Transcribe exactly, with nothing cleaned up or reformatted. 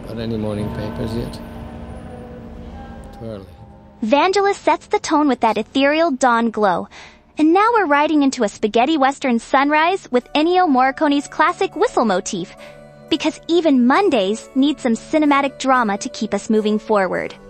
Got any morning papers yet? Too early. Vangelis sets the tone with that ethereal dawn glow. And now we're riding into a spaghetti western sunrise with Ennio Morricone's classic whistle motif. Because even Mondays need some cinematic drama to keep us moving forward.